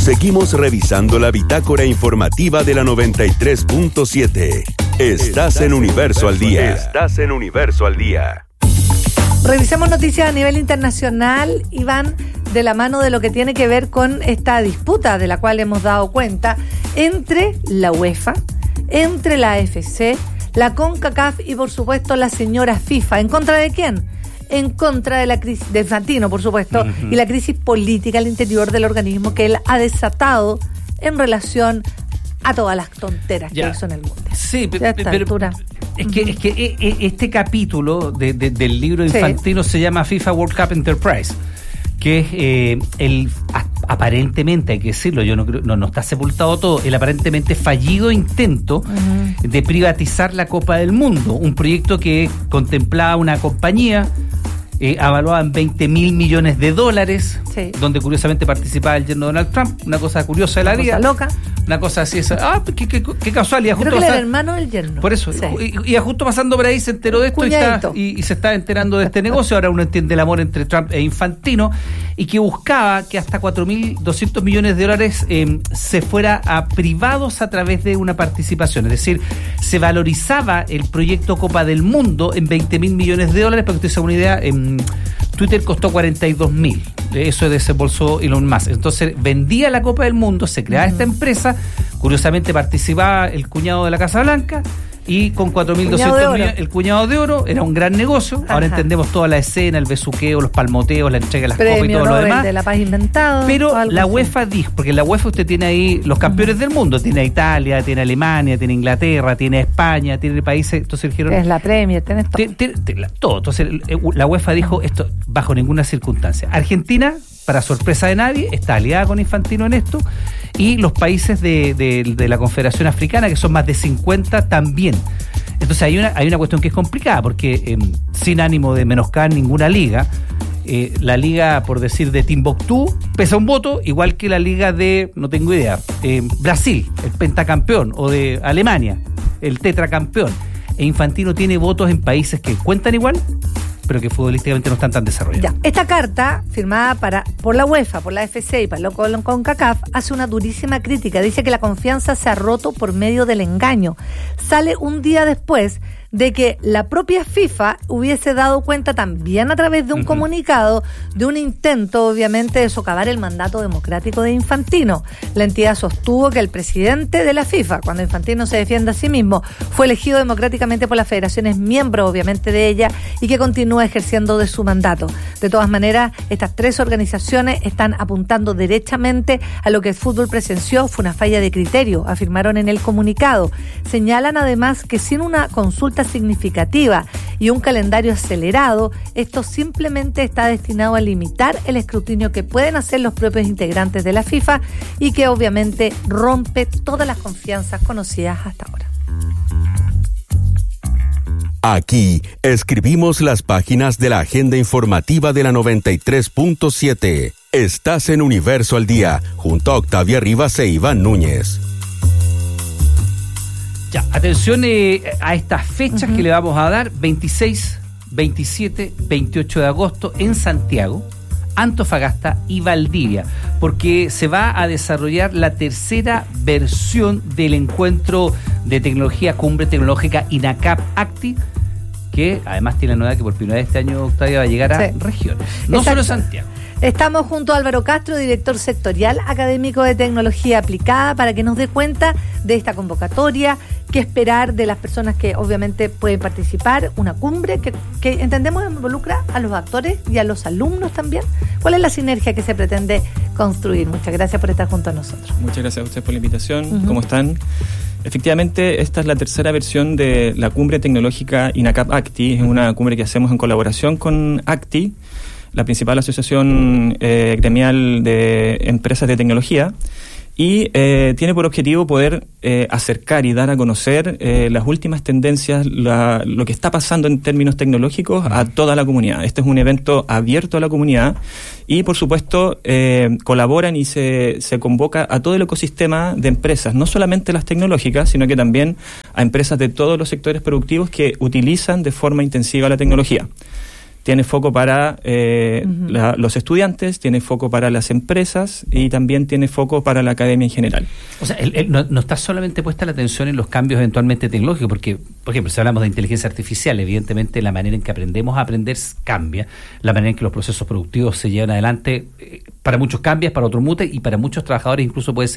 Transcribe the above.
Seguimos revisando la bitácora informativa de la 93.7. Estás en Universo al Día. Estás en Universo al Día. Revisemos noticias a nivel internacional, Iván, de la mano de lo que tiene que ver con esta disputa de la cual hemos dado cuenta entre la UEFA, entre la AFC, la CONCACAF y, por supuesto, la señora FIFA. ¿En contra de quién? En contra de la crisis de Infantino, por supuesto, y la crisis política al interior del organismo que él ha desatado en relación a todas las tonteras que hizo en el mundo. Sí, pero es que este capítulo del libro de Infantino se llama FIFA World Cup Enterprise, que es el aparentemente, hay que decirlo, yo no creo, no está sepultado todo, el aparentemente fallido intento de privatizar la Copa del Mundo, un proyecto que contemplaba una compañía avaluada en $20.000 millones, donde curiosamente participaba el yerno Donald Trump, una cosa curiosa de la vida, loca, una cosa así, qué casualidad. Creo que era el hermano del yerno. Por eso, y justo pasando por ahí se enteró de esto y se está enterando de este negocio. Ahora uno entiende el amor entre Trump e Infantino, y que buscaba que hasta $4.200 millones se fuera a privados a través de una participación, es decir, se valorizaba el proyecto Copa del Mundo en $20.000 millones, para que usted se haga una idea. Twitter costó 42.000, eso desembolsó Elon Musk. Entonces vendía la Copa del Mundo, se creaba esta empresa, curiosamente participaba el cuñado de la Casa Blanca, y con 4.200 millones, el cuñado de oro, era un gran negocio. Ahora entendemos toda la escena, el besuqueo, los palmoteos, la entrega de las copas y todo lo demás. De la paz inventado. Pero la UEFA dijo, porque en la UEFA usted tiene ahí los campeones del mundo, tiene a Italia, tiene a Alemania, tiene a Inglaterra, tiene a España, tiene países, entonces dijeron... Es la Premier, tenés todo. Entonces la UEFA dijo esto bajo ninguna circunstancia. Argentina, para sorpresa de nadie, está aliada con Infantino en esto, y los países de la Confederación Africana, que son más de 50, también. Entonces hay una cuestión que es complicada, porque sin ánimo de menoscabar ninguna liga, la liga, por decir, de Timbuktu pesa un voto, igual que la liga de, no tengo idea, Brasil, el pentacampeón, o de Alemania, el tetracampeón. E Infantino tiene votos en países que cuentan igual, pero que futbolísticamente no están tan desarrollados. Esta carta, firmada por la UEFA, por la AFC y por la CONCACAF, hace una durísima crítica. Dice que la confianza se ha roto por medio del engaño. Sale un día después de que la propia FIFA hubiese dado cuenta también a través de un comunicado de un intento, obviamente, de socavar el mandato democrático de Infantino. La entidad sostuvo que el presidente de la FIFA, cuando Infantino se defiende a sí mismo, fue elegido democráticamente por las federaciones miembros, obviamente, de ella, y que continúa ejerciendo de su mandato. De todas maneras, estas tres organizaciones están apuntando derechamente a lo que el fútbol presenció fue una falla de criterio, afirmaron en el comunicado. Señalan además que sin una consulta significativa y un calendario acelerado, esto simplemente está destinado a limitar el escrutinio que pueden hacer los propios integrantes de la FIFA, y que obviamente rompe todas las confianzas conocidas hasta ahora. Aquí escribimos las páginas de la agenda informativa de la 93.7. Estás en Universo al Día, junto a Octavia Rivas e Iván Núñez. Ya, atención a estas fechas que le vamos a dar: 26, 27, 28 de agosto en Santiago, Antofagasta y Valdivia, porque se va a desarrollar la tercera versión del encuentro de tecnología Cumbre Tecnológica INACAP-ACTI, que además tiene la novedad que por primera vez este año, Octavia, va a llegar a regiones, no solo Santiago. Estamos junto a Álvaro Castro, director sectorial académico de tecnología aplicada, para que nos dé cuenta de esta convocatoria, qué esperar de las personas que obviamente pueden participar, una cumbre que entendemos involucra a los actores y a los alumnos también. ¿Cuál es la sinergia que se pretende construir? Muchas gracias por estar junto a nosotros. Muchas gracias a ustedes por la invitación. ¿Cómo están? Efectivamente, esta es la tercera versión de la Cumbre Tecnológica INACAP-ACTI. Es una cumbre que hacemos en colaboración con ACTI, la principal asociación gremial de empresas de tecnología, y tiene por objetivo poder acercar y dar a conocer las últimas tendencias, lo que está pasando en términos tecnológicos a toda la comunidad. Este es un evento abierto a la comunidad y, por supuesto, colaboran y se convoca a todo el ecosistema de empresas, no solamente las tecnológicas, sino que también a empresas de todos los sectores productivos que utilizan de forma intensiva la tecnología. Tiene foco para los estudiantes, tiene foco para las empresas y también tiene foco para la academia en general. O sea, no está solamente puesta la atención en los cambios eventualmente tecnológicos, porque, por ejemplo, si hablamos de inteligencia artificial, evidentemente la manera en que aprendemos a aprender cambia, la manera en que los procesos productivos se llevan adelante, para muchos cambia, para otros muta, y para muchos trabajadores incluso puede ser